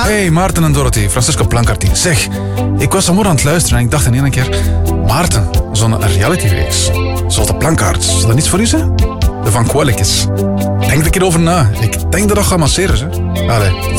Hey Maarten en Dorothy, Francisco Plancarti. Zeg, ik was vanmorgen aan het luisteren en ik dacht in één keer... Maarten, zo'n realityreeks. Zoals de Plankaarts. Zou dat niets voor u zijn? De Van Kwelletjes. Denk er een keer over na. Ik denk dat dat gaat masseren, hè. Allee.